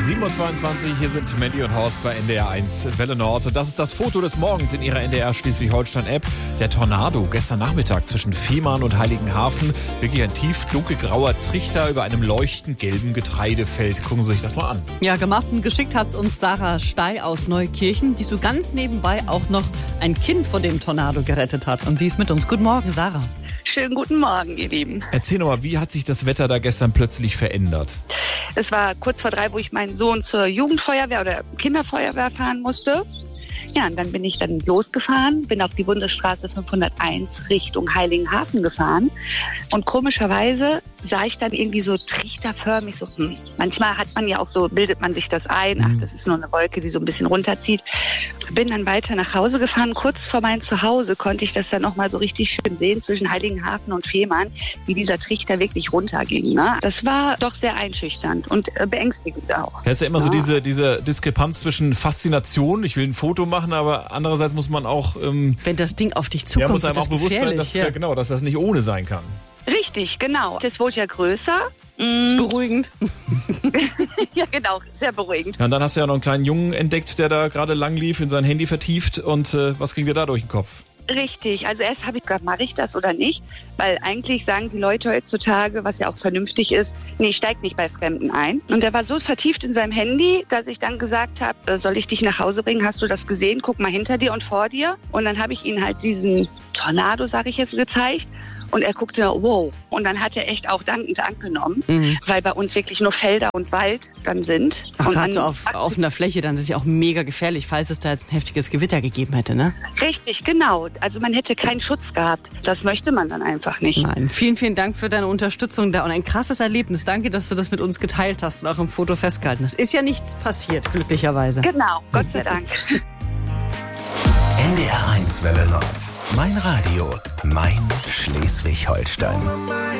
7:22 Uhr, hier sind Mandy und Horst bei NDR 1 Welle Nord. Und das ist das Foto des Morgens in ihrer NDR Schleswig-Holstein-App. Der Tornado gestern Nachmittag zwischen Fehmarn und Heiligenhafen. Wirklich ein tief dunkelgrauer Trichter über einem leuchtend gelben Getreidefeld. Gucken Sie sich das mal an. Ja, gemacht und geschickt hat's uns Sarah Stey aus Neukirchen, die so ganz nebenbei auch noch ein Kind vor dem Tornado gerettet hat. Und sie ist mit uns. Guten Morgen, Sarah. Schönen guten Morgen, ihr Lieben. Erzähl noch mal, wie hat sich das Wetter da gestern plötzlich verändert? Es war kurz vor 3, wo ich meinen Sohn zur Jugendfeuerwehr oder Kinderfeuerwehr fahren musste. Ja, und dann bin ich losgefahren, bin auf die Bundesstraße 501 Richtung Heiligenhafen gefahren. Und komischerweise sah ich dann irgendwie so trichterförmig, so, manchmal hat man ja auch so, bildet man sich das ein, ach, das ist nur eine Wolke, die so ein bisschen runterzieht. Bin dann weiter nach Hause gefahren. Kurz vor meinem Zuhause konnte ich das dann nochmal so richtig schön sehen zwischen Heiligenhafen und Fehmarn, wie dieser Trichter wirklich runterging. Ne? Das war doch sehr einschüchternd und beängstigend auch. Ja, ist ja immer so diese Diskrepanz zwischen Faszination, ich will ein Foto machen, aber andererseits muss man auch... wenn das Ding auf dich zukommt, muss einem auch bewusst sein, dass, ja. genau, dass das nicht ohne sein kann. Richtig, genau. Das wurde ja größer. Beruhigend. Ja, genau, sehr beruhigend. Ja, und dann hast du ja noch einen kleinen Jungen entdeckt, der da gerade lang lief, in sein Handy vertieft. Und was ging dir da durch den Kopf? Richtig, also erst habe ich gedacht, mache ich das oder nicht? Weil eigentlich sagen die Leute heutzutage, was ja auch vernünftig ist, nee, steig nicht bei Fremden ein. Und er war so vertieft in seinem Handy, dass ich dann gesagt habe, soll ich dich nach Hause bringen? Hast du das gesehen? Guck mal hinter dir und vor dir. Und dann habe ich ihm halt diesen Tornado, sage ich jetzt, gezeigt. Und er guckte, wow. Und dann hat er echt auch dankend angenommen, weil bei uns wirklich nur Felder und Wald dann sind. Ach, und gerade so auf offener Fläche, dann ist es ja auch mega gefährlich, falls es da jetzt ein heftiges Gewitter gegeben hätte, ne? Richtig, genau. Also man hätte keinen Schutz gehabt. Das möchte man dann einfach nicht. Nein, vielen, vielen Dank für deine Unterstützung da und ein krasses Erlebnis. Danke, dass du das mit uns geteilt hast und auch im Foto festgehalten hast. Ist ja nichts passiert, glücklicherweise. Genau, Gott sei Dank. NDR 1 Welle Nord. Mein Radio, mein Schleswig-Holstein.